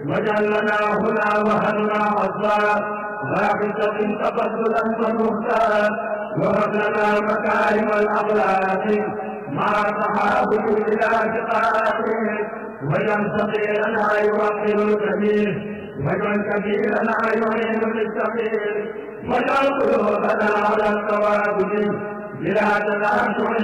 واجعل لنا هنا وهنا حظا باقصة تفضلا ونهتا وهب لنا مكارم الأخلاق مع تحابب إلى شقاق واجعل صغيرنا يوقر الكبير واجعل كبيرنا يعين للصغير واجعل قلوبنا على التوابد بلا تنازع